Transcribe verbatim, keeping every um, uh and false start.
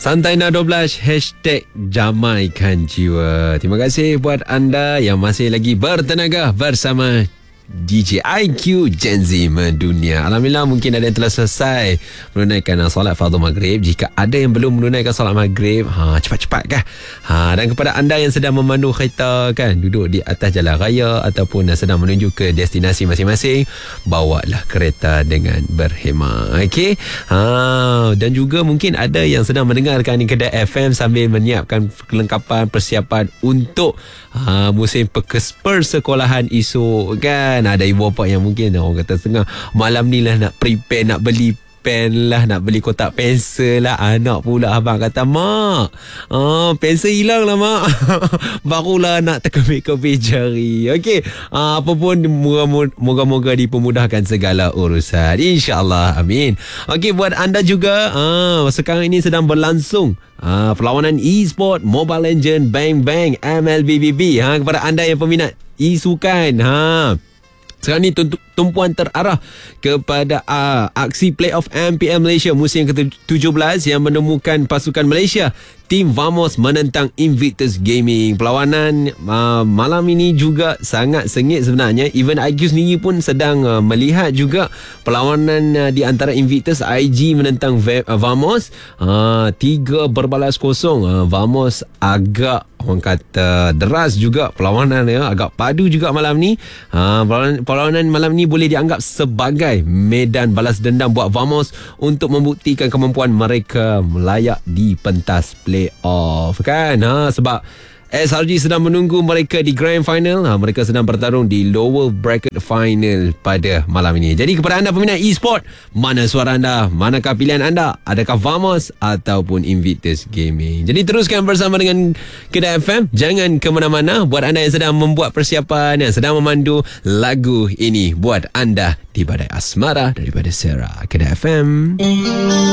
Santai dua belas Hashtag Jamaikan Jiwa. Terima kasih buat anda yang masih lagi bertenaga bersama D J I Q Gen Z Mendunia. Alhamdulillah, mungkin ada yang telah selesai menunaikan solat fardu maghrib. Jika ada yang belum menunaikan solat maghrib, ha, cepat-cepat kah? Ha, dan kepada anda yang sedang memandu kereta kan, duduk di atas jalan raya ataupun sedang menuju ke destinasi masing-masing, bawalah kereta dengan berhemah. Okey. Ha, dan juga mungkin ada yang sedang mendengarkan di kedai F M sambil menyiapkan kelengkapan persiapan untuk ha, musim persekolahan esok kan. Ada ibu bapa yang mungkin orang kata setengah malam ni lah nak prepare, nak beli pen lah, nak beli kotak pensel lah. Anak pula abang kata, mak, oh, pensel hilang lah mak. Barulah nak terkebit-kebit jari. Okey, uh, apa pun moga-moga dipermudahkan segala urusan, InsyaAllah, amin. Okey, buat anda juga, uh, sekarang ini sedang berlangsung uh, perlawanan e-sport Mobile Legends Bang Bang M L B B B. Ha, kepada anda yang peminat e-sukan, ha, sekarang ni tumpuan terarah kepada uh, aksi playoff M P L Malaysia musim ke tujuh belas yang menemukan pasukan Malaysia Tim Vamos menentang Invictus Gaming. Perlawanan uh, malam ini juga sangat sengit sebenarnya. Even I Q sendiri pun sedang uh, melihat juga perlawanan uh, di antara Invictus. I G menentang v- uh, Vamos uh, tiga berbalas kosong. uh, Vamos agak orang kata deras juga perlawanan ya, agak padu juga malam ni. uh, perlawanan, perlawanan malam ni boleh dianggap sebagai medan balas dendam buat Vamos untuk membuktikan kemampuan mereka melayak di pentas playoff kan. Ha, sebab S R G sedang menunggu mereka di Grand Final. Ha, mereka sedang bertarung di Lower Bracket Final pada malam ini. Jadi kepada anda peminat e-sport, mana suara anda? Manakah pilihan anda? Adakah Vamos ataupun Invictus Gaming? Jadi teruskan bersama dengan Kedai F M. Jangan ke mana-mana. Buat anda yang sedang membuat persiapan, yang sedang memandu, lagu ini buat anda di Badai Asmara daripada Sarah. Kedai F M.